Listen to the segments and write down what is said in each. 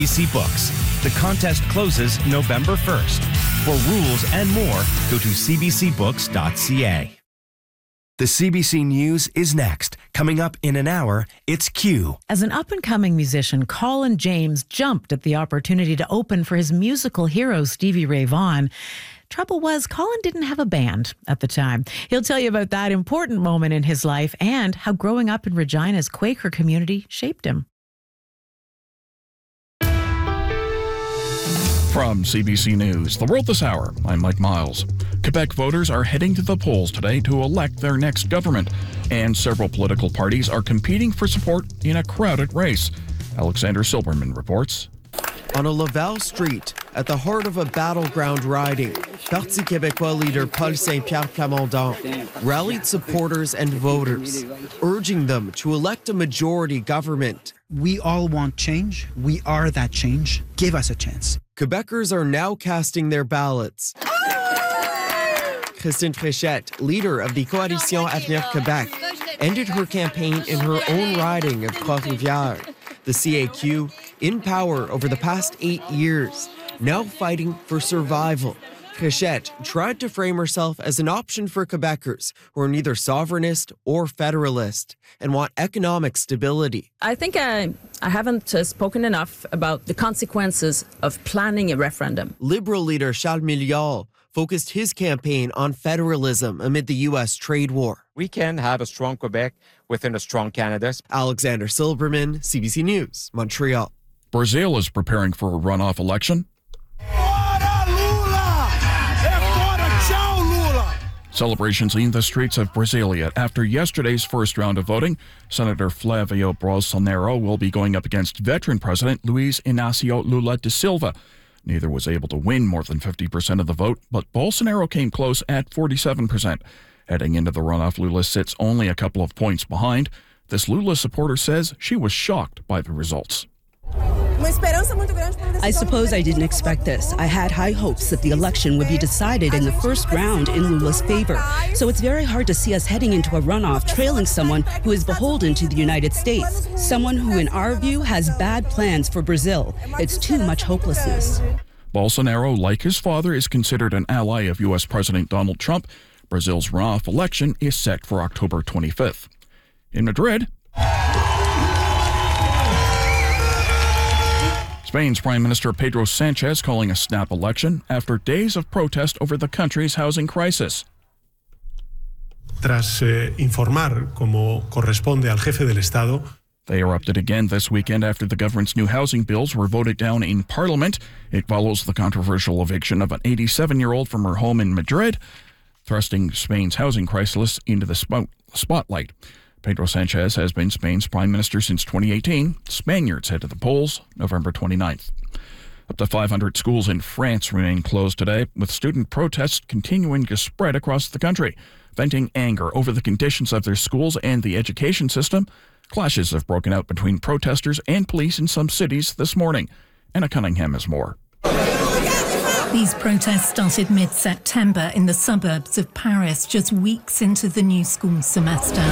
CBC Books. The contest closes November 1st. For rules and more, go to cbcbooks.ca. The CBC News is next. Coming up in an hour, it's Q. As an up-and-coming musician, Colin James jumped at the opportunity to open for his musical hero, Stevie Ray Vaughan. Trouble was, Colin didn't have a band at the time. He'll tell you about that important moment in his life and how growing up in Regina's Quaker community shaped him. From CBC News, The World This Hour, I'm Mike Miles. Quebec voters are heading to the polls today to elect their next government, and several political parties are competing for support in a crowded race. Alexander Silberman reports. On a Laval street, at the heart of a battleground riding, Parti Québécois leader Paul Saint-Pierre Plamondon rallied supporters and voters, urging them to elect a majority government. We all want change. We are that change. Give us a chance. Quebecers are now casting their ballots. Christine Fréchette, leader of the Coalition Avenir Québec, ended her campaign in her own riding of Trois-Rivières. The CAQ, in power over the past 8 years, now fighting for survival. Fréchette tried to frame herself as an option for Quebecers who are neither sovereignist or federalist and want economic stability. I think I haven't spoken enough about the consequences of planning a referendum. Liberal leader Charles Milliard focused his campaign on federalism amid the U.S. trade war. We can have a strong Quebec within a strong Canada. Alexander Silberman, CBC News, Montreal. Brazil is preparing for a runoff election. Celebrations in the streets of Brasilia after yesterday's first round of voting. Senator Flávio Bolsonaro will be going up against veteran President Luiz Inácio Lula da Silva. Neither was able to win more than 50% of the vote, but Bolsonaro came close at 47%. Heading into the runoff, Lula sits only a couple of points behind. This Lula supporter says she was shocked by the results. I suppose I didn't expect this. I had high hopes that the election would be decided in the first round in Lula's favor. So it's very hard to see us heading into a runoff trailing someone who is beholden to the United States. Someone who, in our view, has bad plans for Brazil. It's too much hopelessness. Bolsonaro, like his father, is considered an ally of U.S. President Donald Trump. Brazil's runoff election is set for October 25th. In Madrid, Spain's Prime Minister Pedro Sánchez calling a snap election after days of protest over the country's housing crisis. Tras informar como corresponde al jefe del Estado. They erupted again this weekend after the government's new housing bills were voted down in Parliament. It follows the controversial eviction of an 87-year-old from her home in Madrid, thrusting Spain's housing crisis into the spotlight. Pedro Sánchez has been Spain's prime minister since 2018. Spaniards head to the polls November 29th. Up to 500 schools in France remain closed today, with student protests continuing to spread across the country, venting anger over the conditions of their schools and the education system. Clashes have broken out between protesters and police in some cities this morning. Anna Cunningham has more. These protests started mid-September in the suburbs of Paris, just weeks into the new school semester.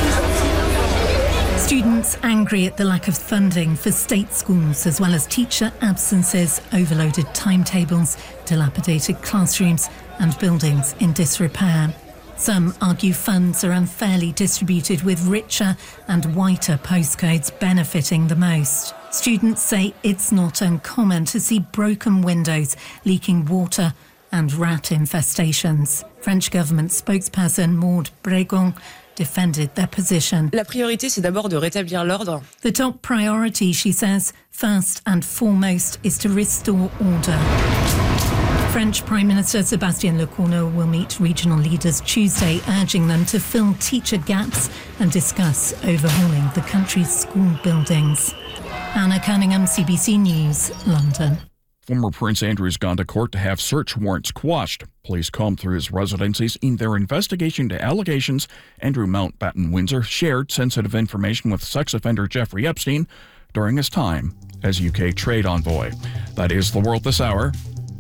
Students angry at the lack of funding for state schools, as well as teacher absences, overloaded timetables, dilapidated classrooms and buildings in disrepair. Some argue funds are unfairly distributed, with richer and whiter postcodes benefiting the most. Students say it's not uncommon to see broken windows, leaking water and rat infestations. French government spokesperson Maud Bregon defended their position. La priorité, c'est d'abord de rétablir l'ordre. The top priority, she says, first and foremost, is to restore order. French Prime Minister Sébastien Lecornu will meet regional leaders Tuesday, urging them to fill teacher gaps and discuss overhauling the country's school buildings. Anna Cunningham, CBC News, London. Former Prince Andrew's gone to court to have search warrants quashed. Police combed through his residences in their investigation to allegations Andrew Mountbatten Windsor shared sensitive information with sex offender Jeffrey Epstein during his time as UK trade envoy. That is The World This Hour.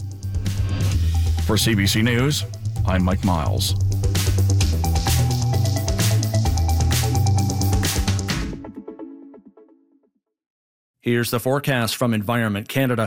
For CBC News, I'm Mike Miles. Here's the forecast from Environment Canada.